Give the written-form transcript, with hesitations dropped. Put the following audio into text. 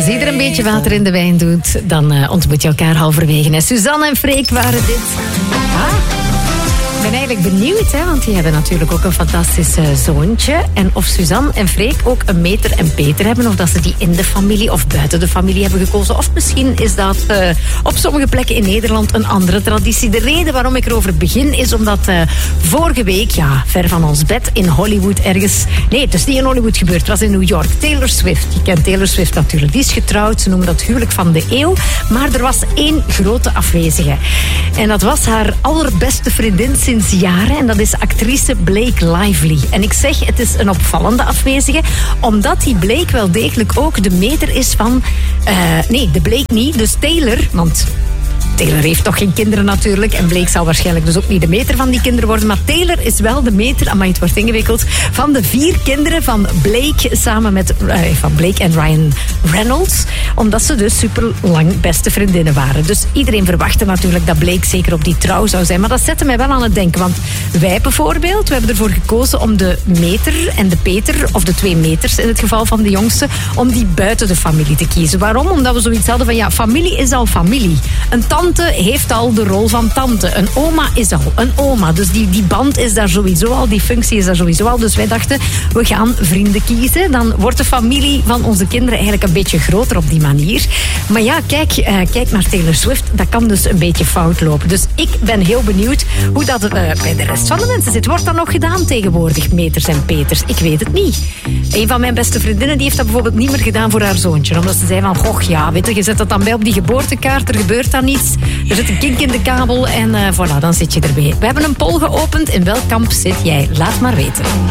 Als ieder een beetje water in de wijn doet, dan ontmoet je elkaar halverwege. En Suzanne en Freek waren dit. Ik ben eigenlijk benieuwd, hè, want die hebben natuurlijk ook een fantastisch zoontje. En of Suzanne en Freek ook een Meter en Peter hebben, of dat ze die in de familie of buiten de familie hebben gekozen. Of misschien is dat op sommige plekken in Nederland een andere traditie. De reden waarom ik erover begin is omdat vorige week, ja, ver van ons bed, in Hollywood ergens... Nee, het is niet in Hollywood gebeurd, het was in New York. Taylor Swift, je kent Taylor Swift natuurlijk. Die is getrouwd, ze noemen dat huwelijk van de eeuw. Maar er was één grote afwezige. En dat was haar allerbeste vriendin sinds jaren. En dat is actrice Blake Lively. En ik zeg, het is een opvallende afwezige, omdat die Blake wel degelijk ook de meter is van... nee, de Blake niet, dus Taylor, want... Taylor heeft toch geen kinderen natuurlijk. En Blake zal waarschijnlijk dus ook niet de meter van die kinderen worden. Maar Taylor is wel de meter, amai, het wordt ingewikkeld, van de 4 kinderen van Blake samen met van Blake en Ryan Reynolds. Omdat ze dus super lang beste vriendinnen waren. Dus iedereen verwachtte natuurlijk dat Blake zeker op die trouw zou zijn. Maar dat zette mij wel aan het denken. Want wij bijvoorbeeld, we hebben ervoor gekozen om de meter en de Peter, of de 2 meters in het geval van de jongste, om die buiten de familie te kiezen. Waarom? Omdat we zoiets hadden van, ja, familie is al familie. Een tante heeft al de rol van tante. Een oma is al een oma. Dus die band is daar sowieso al. Die functie is daar sowieso al. Dus wij dachten, we gaan vrienden kiezen. Dan wordt de familie van onze kinderen eigenlijk een beetje groter op die manier. Maar ja, kijk naar Taylor Swift. Dat kan dus een beetje fout lopen. Dus ik ben heel benieuwd hoe dat bij de rest van de mensen zit. Wordt dat nog gedaan tegenwoordig, Meters en Peters? Ik weet het niet. Een van mijn beste vriendinnen die heeft dat bijvoorbeeld niet meer gedaan voor haar zoontje. Omdat ze zei van, goh, ja, weet je zet dat dan bij op die geboortekaart. Er gebeurt dan niets. Er zit een kink in de kabel en voilà, dan zit je erbij. We hebben een poll geopend. In welk kamp zit jij? Laat maar weten.